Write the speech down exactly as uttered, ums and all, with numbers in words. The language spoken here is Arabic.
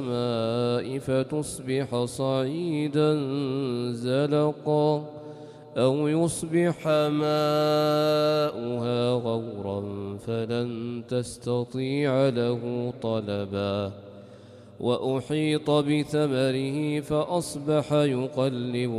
السماء فتصبح صعيدا زلقا أو يصبح ماؤها غورا فلن تستطيع له طلبا وأحيط بثمره فأصبح يقلب